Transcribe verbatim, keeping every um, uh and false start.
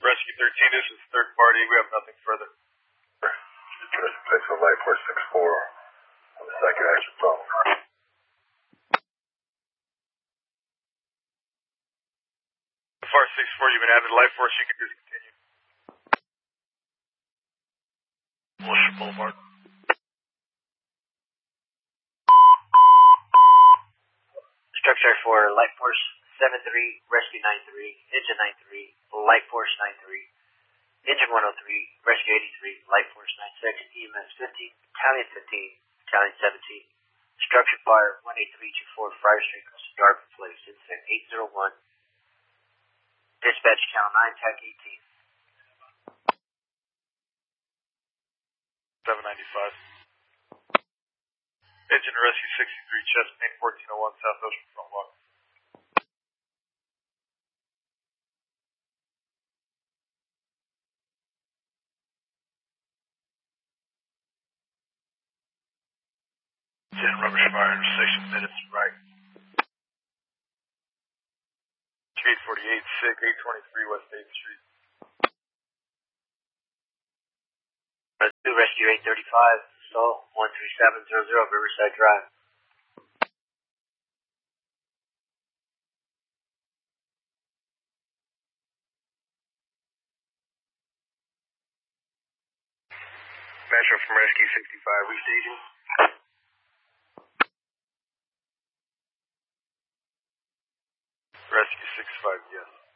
Rescue thirteen, this is third party. We have nothing further. Place of light four six four on the second action phone. four six four, you've been added to life force. You can discontinue. Wilshire Boulevard. Structure for Life Force seven three, Rescue nine three, Engine nine three, Life Force nine three, Engine one oh three, Rescue eighty-three, Life Force nine six, E M S fifteen, Battalion fifteen, Battalion seventeen. Structure fire one eight three two four, Friar Street, Coastal Yard, place incident eight zero one. Dispatch channel nine, T A C eighteen. seven ninety-five. Engine Rescue sixty-three, chest pain fourteen oh one, South Ocean front walk. ten rubber fire intersection minutes right. eight forty-eight, sick, eight twenty-three West eighth Street. Rescue, Rescue eight thirty-five, Sol, one three seven zero zero, Riverside Drive. Metro from Rescue sixty-five, restaging. Rescue sixty-five, yes.